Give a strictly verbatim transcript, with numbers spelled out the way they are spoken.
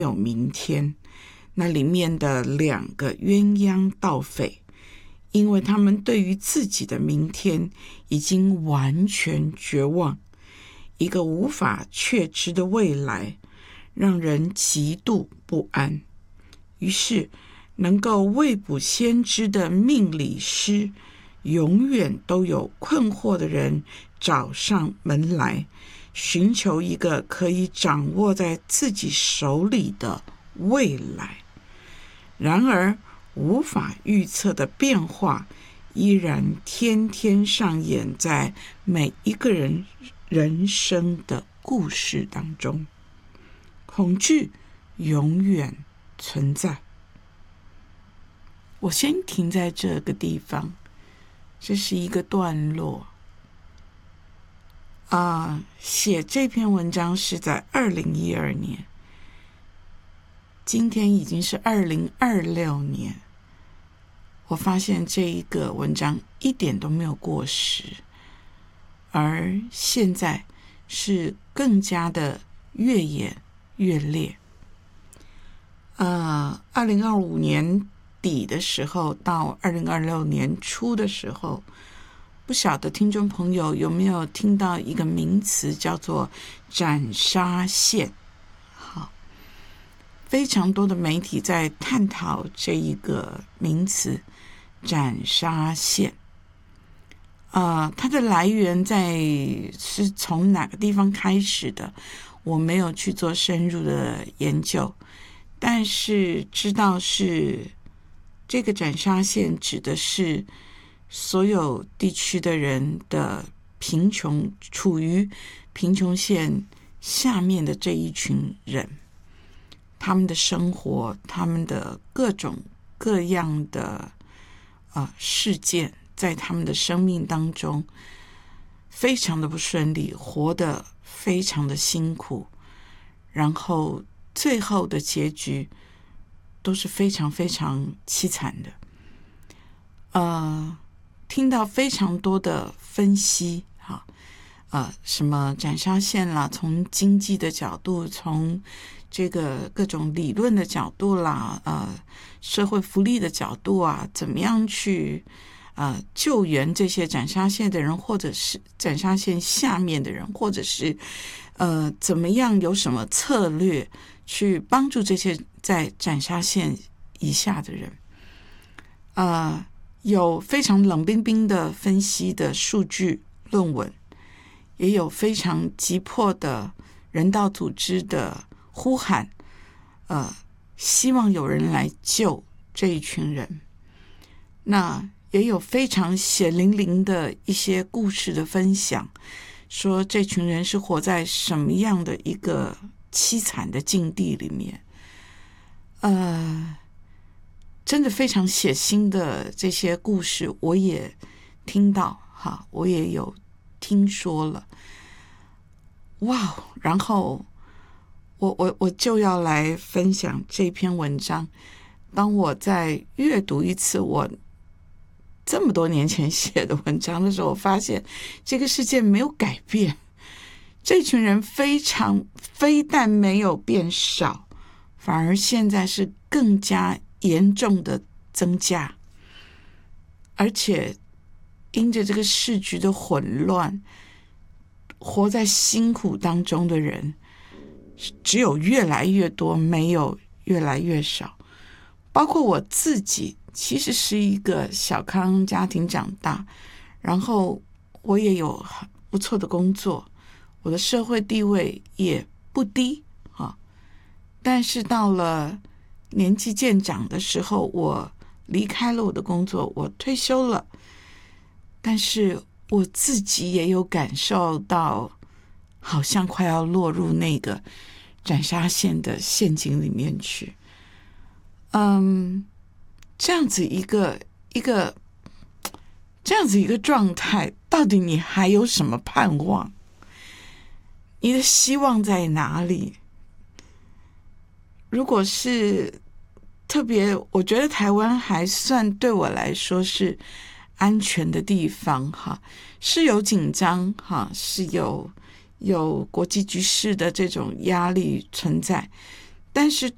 有明天。那里面的两个鸳鸯盗匪，因为他们对于自己的明天已经完全绝望，一个无法确知的未来让人极度不安。于是能够未卜先知的命理师，永远都有困惑的人找上门来，寻求一个可以掌握在自己手里的未来。然而无法预测的变化依然天天上演在每一个人人生的故事当中，恐惧永远存在。我先停在这个地方，这是一个段落啊。写这篇文章是在二零一二年，今天已经是二零二六年。我发现这一个文章一点都没有过时，而现在是更加的越演越烈。呃，二零二五年底的时候到二零二六年初的时候，不晓得听众朋友有没有听到一个名词叫做斩杀线。好，非常多的媒体在探讨这一个名词斩杀线。呃，它的来源在是从哪个地方开始的，我没有去做深入的研究，但是知道是这个斩杀线指的是所有地区的人的贫穷，处于贫穷线下面的这一群人，他们的生活，他们的各种各样的呃事件，在他们的生命当中非常的不顺利，活得非常的辛苦，然后最后的结局都是非常非常凄惨的。呃，听到非常多的分析，哈，呃，什么斩杀线啦，从经济的角度，从这个各种理论的角度啦，呃，社会福利的角度啊，怎么样去呃救援这些斩杀线的人，或者是斩杀线下面的人，或者是呃怎么样有什么策略去帮助这些在斩杀线以下的人。呃，有非常冷冰冰的分析的数据论文，也有非常急迫的人道组织的呼喊，呃，希望有人来救这一群人。那也有非常血淋淋的一些故事的分享，说这群人是活在什么样的一个凄惨的境地里面。呃，真的非常血腥的这些故事我也听到，哈，我也有听说了。哇，然后我我我就要来分享这篇文章。当我在阅读一次我这么多年前写的文章的时候，我发现这个世界没有改变，这群人非常非但没有变少，反而现在是更加严重的增加。而且因着这个世局的混乱，活在辛苦当中的人只有越来越多，没有越来越少。包括我自己其实是一个小康家庭长大，然后我也有不错的工作，我的社会地位也不低啊。但是到了年纪渐长的时候，我离开了我的工作，我退休了，但是我自己也有感受到好像快要落入那个斩杀线的陷阱里面去。嗯，这样子一个一个这样子一个状态，到底你还有什么盼望？你的希望在哪里？如果是特别，我觉得台湾还算对我来说是安全的地方哈，是有紧张哈，是有有国际局势的这种压力存在，但是